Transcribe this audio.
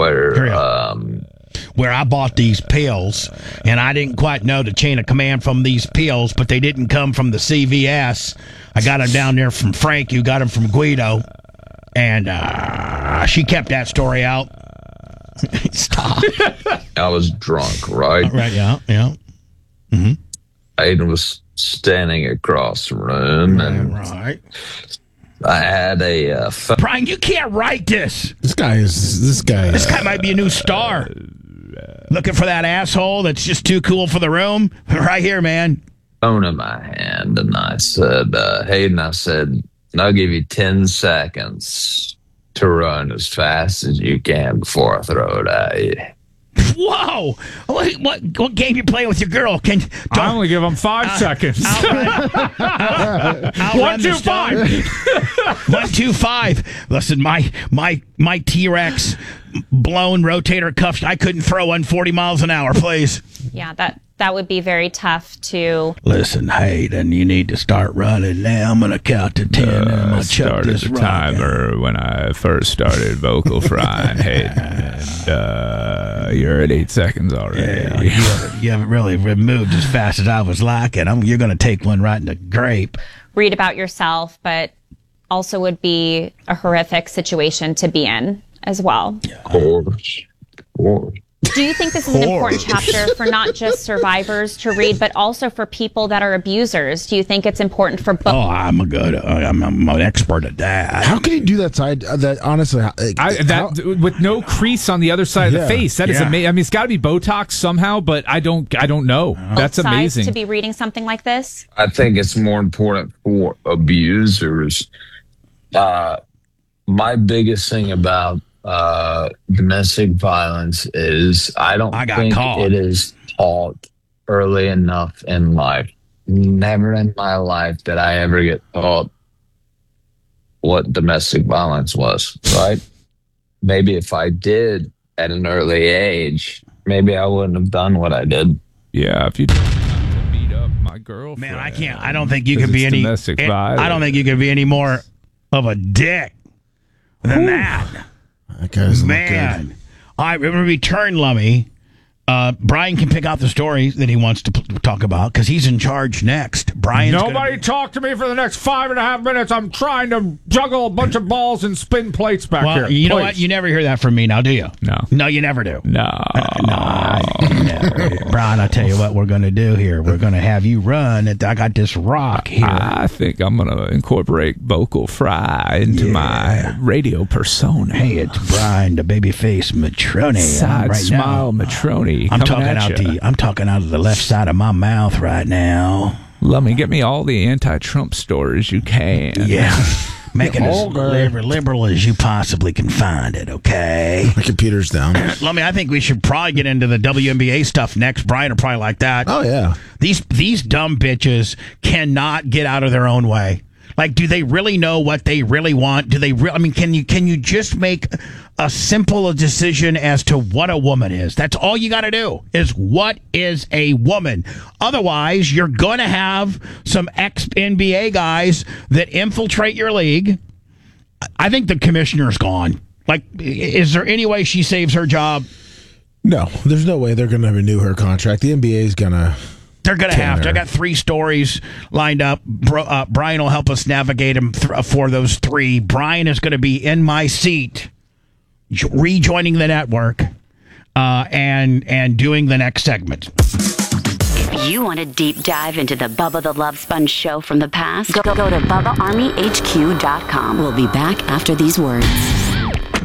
where I bought these pills, and I didn't quite know the chain of command from these pills, but they didn't come from the CVS. I got them down there from Frank, who got them from Guido, and she kept that story out. Stop. I was drunk, right? Right, yeah. Mm-hmm. Aiden was standing across the room, and I had a... Brian, you can't write this. This guy might be a new star. Looking for that asshole that's just too cool for the room? Right here, man. Phone in my hand, and I said, Hayden, I'll give you 10 seconds to run as fast as you can before I throw it at you. Whoa! What game you playing with your girl? I only give them 5 seconds. 1, 2, 5. 1, 2, 5. Listen, my T-Rex blown rotator cuff. I couldn't throw 140 miles an hour, please. Yeah, that would be very tough to... Listen, Hayden, you need to start running now. I'm going to count to 10, and I'm going to chuck this timer when I first started vocal frying, Hayden. And you're at 8 seconds already. Yeah, you haven't really moved as fast as I was liking. You're going to take one right in the grape. Read about yourself, but also would be a horrific situation to be in as well. Of course. Do you think this is an important chapter for not just survivors to read, but also for people that are abusers? Do you think it's important for both? Oh, I'm an expert at that. How can you do that side? That honestly, with no crease on the other side of the face, that is amazing. I mean, it's got to be Botox somehow, but I don't know. That's amazing. To be reading something like this, I think it's more important for abusers. My biggest thing about domestic violence is I don't think it is taught early enough in life. Never in my life did I ever get taught what domestic violence was, right? Maybe if I did at an early age, maybe I wouldn't have done what I did. Yeah, if you beat up my girlfriend. Man, I don't think you can be any domestic violence. I don't think you can be any more of a dick than that. That guy doesn't look good. All right, we're going to return, Lummy. Brian can pick out the story that he wants to talk about because he's in charge next. Nobody talk to me for the next 5.5 minutes. I'm trying to juggle a bunch of balls and spin plates back here. You know what? You never hear that from me now, do you? No, you never do. No. Never. Brian, I tell you what we're going to do here. We're going to have you run. I got this rock here. I think I'm going to incorporate vocal fry into my radio persona. Hey, it's Brian, the babyface Matroni. Side smile Matroni. I'm talking out of the left side of my mouth right now. Let me get me all the anti-Trump stories you can. Yeah. Make it as liberal as you possibly can find it, okay? My computer's down. Lummy, I think we should probably get into the WNBA stuff next. Brian will probably like that. Oh, yeah. These dumb bitches cannot get out of their own way. Like, do they really know what they really want? Do they? Can you just make a simple decision as to what a woman is? That's all you got to do. Is what is a woman? Otherwise, you're going to have some ex-NBA guys that infiltrate your league. I think the commissioner's gone. Like, is there any way she saves her job? No, there's no way they're going to renew her contract. The NBA is going to. They're going to have to. I got 3 stories lined up. Brian will help us navigate them for those 3. Brian is going to be in my seat, rejoining the network, and doing the next segment. If you want to deep dive into the Bubba the Love Sponge show from the past, go to BubbaArmyHQ.com. We'll be back after these words.